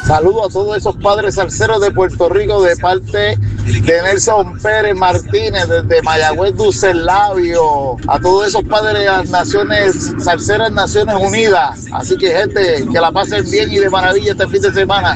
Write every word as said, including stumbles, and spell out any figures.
Saludos a todos esos padres salseros de Puerto Rico de parte de Nelson Pérez Martínez desde Mayagüez, Dulcelabio, a todos esos padres de las naciones salseras, Naciones Unidas. Así que gente, que la pasen bien y de maravilla este fin de semana.